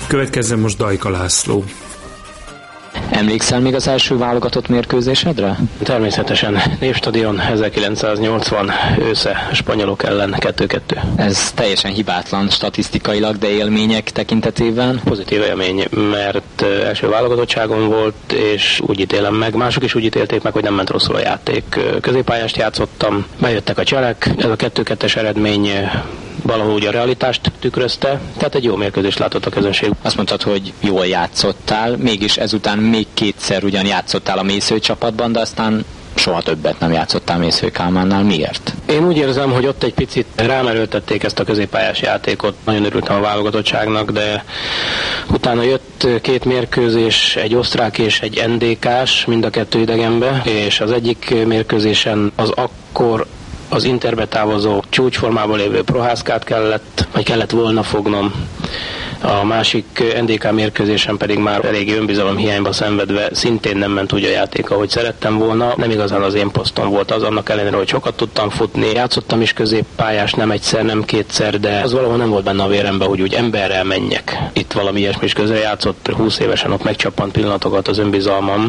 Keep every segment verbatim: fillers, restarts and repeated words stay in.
Következzen most Dajka László. Emlékszel még az első válogatott mérkőzésedre? Természetesen. Népstadion ezerkilencszáznyolcvan ősze, spanyolok ellen kettő kettő. Ez teljesen hibátlan statisztikailag, de élmények tekintetében? Pozitív élmény, mert első válogatottságom volt, és úgy ítélem meg, mások is úgy ítélték meg, hogy nem ment rosszul a játék. Középpályást játszottam, bejöttek a cselek, ez a kettő kettes eredmény valahol úgy a realitást tükrözte, tehát egy jó mérkőzést látott a közönség. Azt mondtad, hogy jól játszottál, mégis ezután még kétszer ugyan játszottál a Mésző csapatban, de aztán soha többet nem játszottál Mésző Kálmánnál. Miért? Én úgy érzem, hogy ott egy picit rám erőltették ezt a középpályás játékot. Nagyon örültem a válogatottságnak, de utána jött két mérkőzés, egy osztrák és egy en dé ká-s, mind a kettő idegenbe, és az egyik mérkőzésen az akkor az Interbe távozó csúcsformában lévő Prohászkát kellett, vagy kellett volna fognom. A másik en dé ká mérkőzésen pedig már elég önbizalom hiányba szenvedve szintén nem ment úgy a játék, ahogy szerettem volna. Nem igazán az én posztom volt az, annak ellenére, hogy sokat tudtam futni. Játszottam is középpályás, nem egyszer, nem kétszer, de az valahol nem volt benne a véremben, hogy úgy emberrel menjek. Itt valami ilyesmi is közre játszott, húsz évesen ott megcsappant pillanatokat az önbizalmam,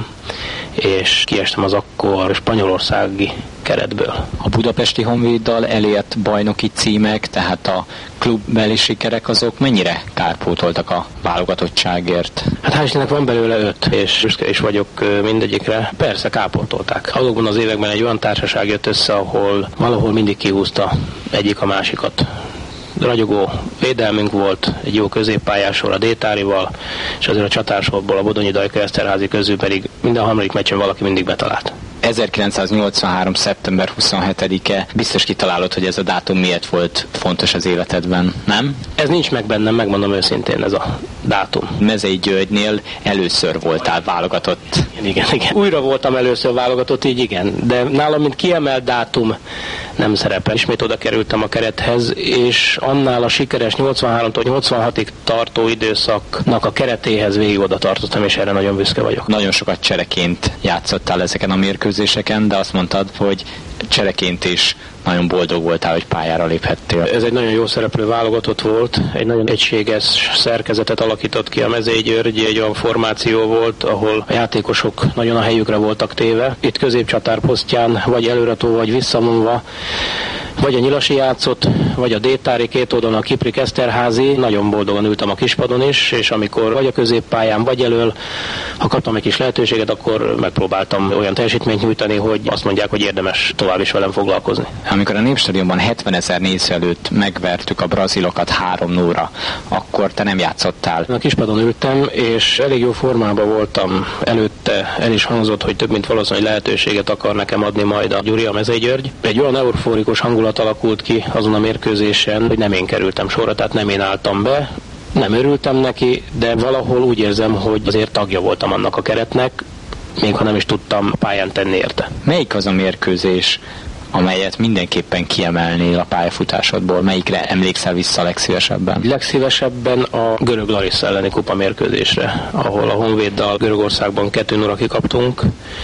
és kiestem az akkor spanyolországi keretből. A budapesti Honvéddal elért bajnoki címek, tehát a klubbeli sikerek, azok mennyire kárpótoltak a válogatottságért? Hát hál' Istennek van belőle öt, és büszke is vagyok mindegyikre. Persze kárpótolták. Azokban az években egy olyan társaság jött össze, ahol valahol mindig kihúzta egyik a másikat. Ragyogó védelmünk volt, egy jó középpályásról a Détárival, és azért a csatársorból a Bodonyi Dajka Eszterházy közül pedig minden harmadik meccsen valaki mindig betalált. ezerkilencszáznyolcvanhárom. szeptember huszonhetedike. Biztos kitalálod, hogy ez a dátum miért volt fontos az életedben, nem? Ez nincs meg bennem, megmondom őszintén, ez a dátum. Mezei Györgynél először voltál válogatott. Igen, igen, igen. Újra voltam először válogatott, így igen, de nálam, mint kiemelt dátum nem szerepel. Ismét oda kerültem a kerethez, és annál a sikeres nyolcvanháromtól nyolcvanhatig tartó időszaknak a keretéhez végig oda tartottam, és erre nagyon büszke vagyok. Nagyon sokat csereként játszottál ezeken a mérkőzéseken, de azt mondtad, hogy csereként is nagyon boldog voltál, hogy pályára léphettél. Ez egy nagyon jó szereplő válogatott volt, egy nagyon egységes szerkezetet alakított ki a Mezei György, egy olyan formáció volt, ahol a játékosok nagyon a helyükre voltak téve. Itt középcsatár posztján, vagy előretó, vagy visszamondva, vagy a Nyilasi játszott, vagy a Détári, két oldalon a Kiprik Eszterházy. Nagyon boldogan ültem a kispadon is, és amikor vagy a középpályán, vagy elől, ha kaptam egy kis lehetőséget, akkor megpróbáltam olyan teljesítményt nyújtani, hogy azt mondják, hogy érdemes tovább is velem foglalkozni. Amikor a Népstadionban hetvenezer néző előtt megvertük a brazilokat három nulla, akkor te nem játszottál. A kispadon ültem, és elég jó formában voltam. Előtte el is hangzott, hogy több mint valószínűleg lehetőséget akar nekem adni majd a Gyuri, a Mezei György. Egy olyan euforikus hangulat alakult ki azon a mérkőzésen, hogy nem én kerültem sorra, tehát nem én álltam be. Nem örültem neki, de valahol úgy érzem, hogy azért tagja voltam annak a keretnek, még ha nem is tudtam pályán tenni érte. Melyik az a mérkőzés, amelyet mindenképpen kiemelnél a pályafutásodból? Melyikre emlékszel vissza legszívesebben? Legszívesebben a görög Larissa elleni kupa mérkőzésre, ahol a Honvéddal Görögországban kettő nulla kikaptunk,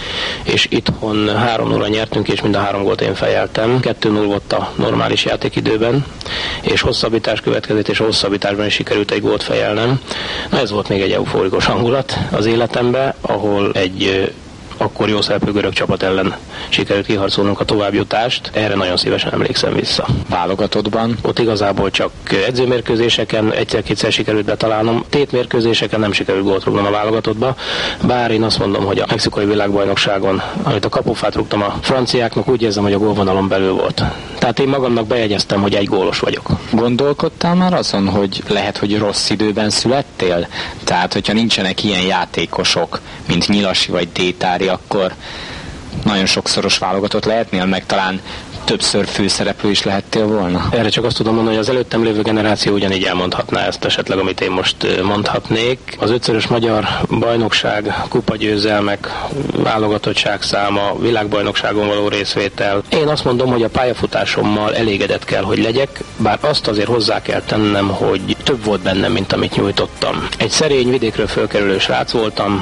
és itthon három nulla nyertünk, és mind a három gólt én fejeltem. kettő nulla volt a normális játékidőben, és hosszabbítás következett, és a hosszabbításban is sikerült egy gólt fejelnem. Na, ez volt még egy euforikus hangulat az életemben, ahol egy akkor jó szereplő görög csapat ellen sikerült kiharcolnunk a továbbjutást. Erre nagyon szívesen emlékszem vissza. Válogatottban? Ott igazából csak edzőmérkőzéseken egyszer-kétszer sikerült betalálnom. Tétmérkőzéseken nem sikerült gólt rúgnom a válogatottba. Bár én azt mondom, hogy a mexikai világbajnokságon, amit a kapufát rúgtam a franciáknak, úgy érzem, hogy a gólvonalon belül volt. Tehát én magamnak bejegyeztem, hogy egy gólos vagyok. Gondolkodtál már azon, hogy lehet, hogy rossz időben születtél? Tehát, hogyha nincsenek ilyen játékosok, mint Nyilasi vagy Détári, akkor nagyon sokszoros válogatott lehetnél, meg talán többször főszereplő is lehettél volna? Erre csak azt tudom mondani, hogy az előttem lévő generáció ugyanígy elmondhatná ezt esetleg, amit én most mondhatnék. Az ötszörös magyar bajnokság, kupagyőzelmek, válogatottság száma, világbajnokságon való részvétel. Én azt mondom, hogy a pályafutásommal elégedett kell, hogy legyek, bár azt azért hozzá kell tennem, hogy több volt bennem, mint amit nyújtottam. Egy szerény vidékről fölkerülő srác voltam,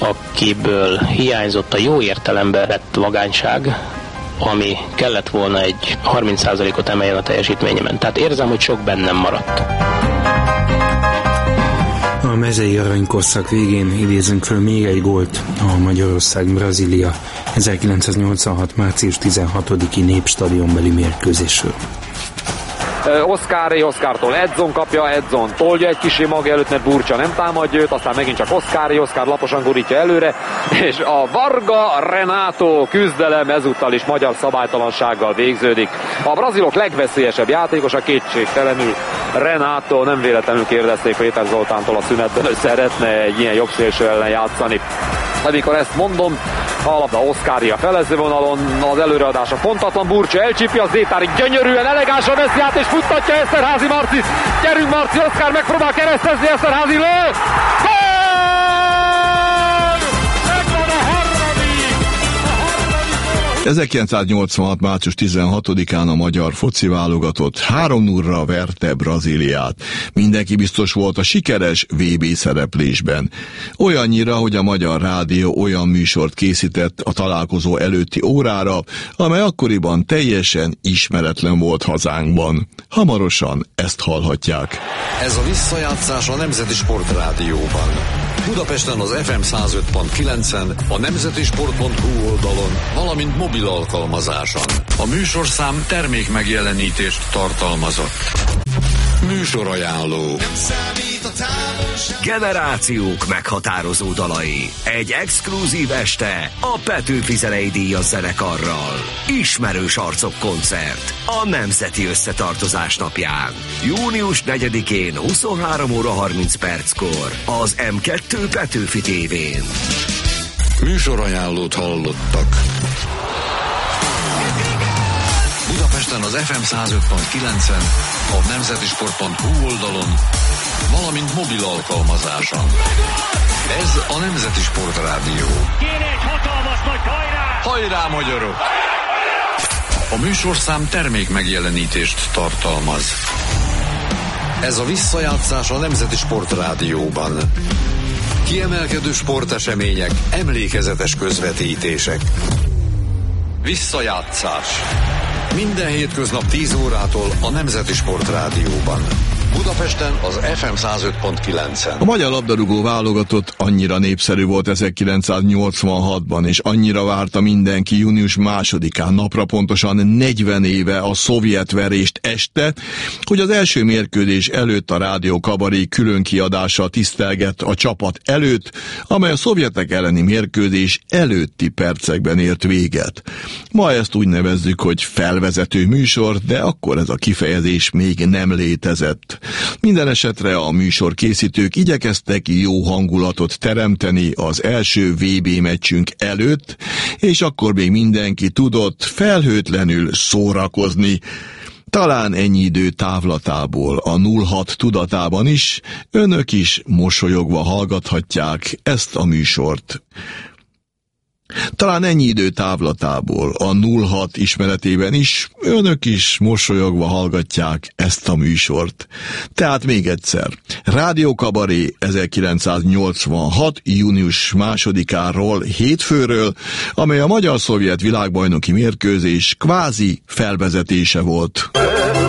akiből hiányzott a jó értelemben vett vagányság, ami kellett volna egy harminc százalékot emeljen a teljesítményemen. Tehát érzem, hogy sok bennem maradt. A A mezei aranykorszak végén idézünk föl még egy gólt a Magyarország-Brazília ezerkilencszáznyolcvanhat. március tizenhatodiki népstadionbeli mérkőzésről. Oszkári, Oszkártól Edzon kapja, Edzon tolja egy kicsi maga előtt, mert Burcsa nem támadja őt, aztán megint csak Oszkári, Oszkár laposan gurítja előre, és a Varga Renato küzdelem ezúttal is magyar szabálytalansággal végződik. A brazilok legveszélyesebb játékosa kétségtelenül Renato, nem véletlenül kérdezték Péter Zoltántól a szünetben, hogy szeretne egy ilyen jobbszélső ellen játszani. Amikor ezt mondom, a labda Oszkári a felezővonalon, az előreadása pontatlan, Burcsa elcsípi, az Zétári gyönyörűen, elegánsan veszi át és futtatja Eszterházy Marci. Gyerünk Marci, Oszkár megpróbál keresztezni, Eszterházy lő! ezerkilencszáznyolcvanhat. március tizenhatodikán a magyar foci válogatott három nullra verte Brazíliát. Mindenki biztos volt a sikeres vé bé szereplésben. Olyannyira, hogy a Magyar Rádió olyan műsort készített a találkozó előtti órára, amely akkoriban teljesen ismeretlen volt hazánkban. Hamarosan ezt hallhatják. Ez a visszajátszás a Nemzeti Sportrádióban. Budapesten az ef em száz öt pont kilencen, a nemzetisport pont hu oldalon, valamint mobil alkalmazáson. A műsorszám termékmegjelenítést tartalmazott. Műsorajánló. Generációk meghatározó dalai. Egy exkluzív este a Petőfi Zenei Díjas zenekarral. Ismerős arcok koncert a Nemzeti Összetartozás napján. június negyedikén huszonhárom óra harminc perckor az em kettő Petőfi tévén. Műsorajánlót hallottak. Budapesten az ef em száz öt pont kilencen, a nemzetisport pont hu oldalon, valamint mobil alkalmazáson. Ez a Nemzeti Sportrádió. Kéne egy hatalmas nagy hajrá! Hajrá, magyarok! A műsorszám termékmegjelenítést tartalmaz. Ez a visszajátszás a Nemzeti Sportrádióban. Kiemelkedő sportesemények, emlékezetes közvetítések. Visszajátszás. Minden hétköznap tíz órától a Nemzeti Sportrádióban. Budapesten az ef em száz öt pont kilencen. A magyar labdarúgó válogatott annyira népszerű volt ezerkilencszáznyolcvanhatban, és annyira várta mindenki június másodikán, napra pontosan negyven éve a szovjet verést este, hogy az első mérkőzés előtt a Rádió Kabaré külön kiadással tisztelgett a csapat előtt, amely a szovjetek elleni mérkőzés előtti percekben ért véget. Ma ezt úgy nevezzük, hogy felvezető műsor, de akkor ez a kifejezés még nem létezett. Minden esetre a műsor készítők igyekeztek jó hangulatot teremteni az első vé bé meccsünk előtt, és akkor még mindenki tudott felhőtlenül szórakozni. Talán ennyi idő távlatából, a nulla hat tudatában is, önök is mosolyogva hallgathatják ezt a műsort. Talán ennyi idő távlatából, a nulla hat ismeretében is, önök is mosolyogva hallgatják ezt a műsort. Tehát még egyszer, Rádió Kabaré ezerkilencszáznyolcvanhat. június másodikáról, hétfőről, amely a magyar-szovjet világbajnoki mérkőzés kvázi felvezetése volt.